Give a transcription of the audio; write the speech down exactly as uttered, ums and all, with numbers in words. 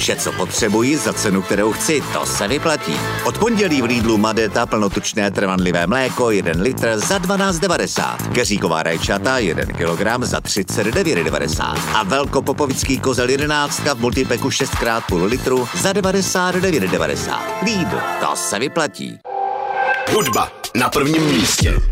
Vše, co potřebuji, za cenu, kterou chci, to se vyplatí. Od pondělí v Lidlu Madeta plnotučné trvanlivé mléko jeden litr za dvanáct devadesát. Keříková rajčata jeden kilogram za třicet devět devadesát. A velkopopovický kozel jedenáctka v multipeku šest krát půl litru za devadesát devět devadesát. Lidl, to se vyplatí. Hudba na prvním místě.